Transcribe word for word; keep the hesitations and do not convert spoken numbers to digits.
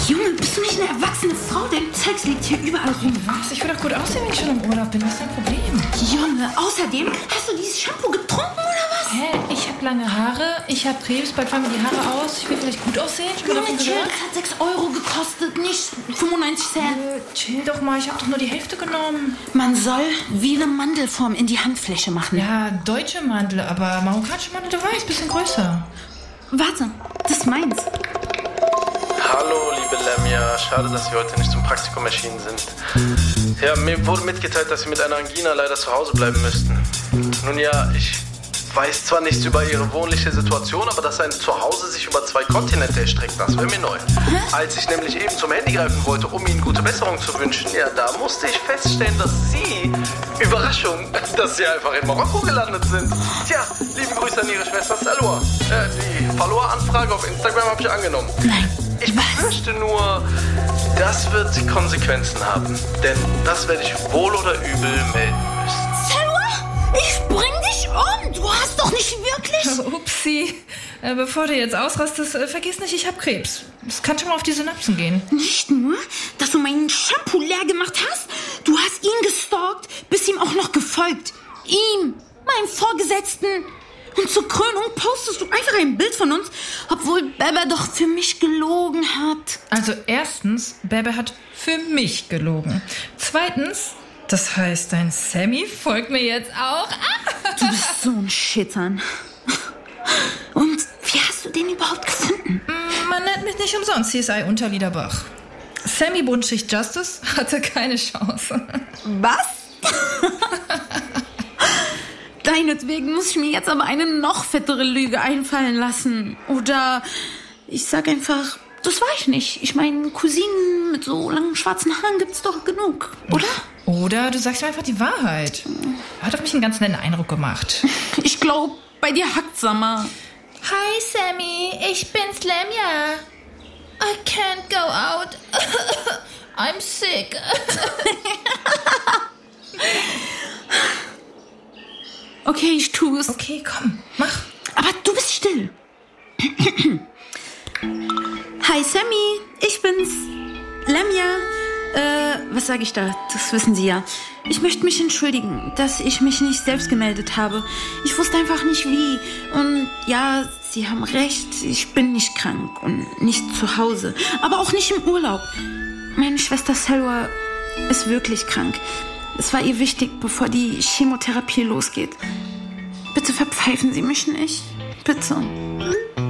Junge, bist du nicht eine erwachsene Frau? Dein Zeugs liegt hier überall rum. Was? Ich will doch gut aussehen, wenn ich schon im Urlaub bin. Was ist dein Problem? Junge, außerdem, hast du dieses Shampoo getrunken oder was? Hä? Ich habe lange Haare, ich habe Krebs, bald fallen mir die Haare aus. Ich will vielleicht gut aussehen. Ich Junge, chill, das hat sechs Euro gekostet, nicht fünfundneunzig Cent. Äh, chill doch mal, ich habe doch nur die Hälfte genommen. Man soll wie eine Mandelform in die Handfläche machen. Ja, deutsche Mandel, aber marokkanische Mandel, du weißt, bisschen größer. Warte, das ist meins. Hallo, liebe Lemja. Schade, dass Sie heute nicht zum Praktikum erschienen sind. Ja, mir wurde mitgeteilt, dass Sie mit einer Angina leider zu Hause bleiben müssten. Nun ja, ich weiß zwar nichts über Ihre wohnliche Situation, aber dass ein Zuhause sich über zwei Kontinente erstreckt, das wäre mir neu. Als ich nämlich eben zum Handy greifen wollte, um Ihnen gute Besserung zu wünschen, ja, da musste ich feststellen, dass Sie, Überraschung, dass Sie einfach in Marokko gelandet sind. Tja, liebe Grüße an Ihre Schwester Salwa. Äh, die Follower-Anfrage auf Instagram habe ich angenommen. Nein. Ich befürchte nur, das wird Konsequenzen haben. Denn das werde ich wohl oder übel melden müssen. Salwa, ich bring dich um. Du hast doch nicht wirklich... Upsi. Äh, bevor du jetzt ausrastest, äh, vergiss nicht, ich habe Krebs. Das kann schon mal auf die Synapsen gehen. Nicht nur, dass du meinen Shampoo leer gemacht hast, du hast ihn gestalkt, bist ihm auch noch gefolgt. Ihm, meinem Vorgesetzten. Und zur Krönung postest du einfach ein Bild von uns, obwohl Bebe doch für mich gelogen hat. Also erstens, Bebe hat für mich gelogen. Zweitens, das heißt, dein Sammy folgt mir jetzt auch. Du bist so ein Schittern. Und wie hast du den überhaupt gefunden? Man nennt mich nicht umsonst C S I Unterliederbach. Sammy Buntschicht Justice hatte keine Chance. Was? Deinetwegen muss ich mir jetzt aber eine noch fettere Lüge einfallen lassen. Oder ich sag einfach, das war ich nicht. Ich meine, Cousinen mit so langen schwarzen Haaren gibt's doch genug, oder? Oder du sagst mir einfach die Wahrheit. Hat auf mich einen ganz netten Eindruck gemacht. Ich glaube, bei dir hackt's, Sammer. Hi Sammy, ich bin's Lemja. I can't go out. I'm sick. Okay, ich tue es. Okay, komm, mach. Aber du bist still. Hi Sammy, ich bin's. Lemja. Äh, was sage ich da? Das wissen Sie ja. Ich möchte mich entschuldigen, dass ich mich nicht selbst gemeldet habe. Ich wusste einfach nicht wie. Und ja, Sie haben recht, ich bin nicht krank und nicht zu Hause. Aber auch nicht im Urlaub. Meine Schwester Salwa ist wirklich krank. Es war ihr wichtig, bevor die Chemotherapie losgeht. Bitte verpfeifen Sie mich nicht. Bitte.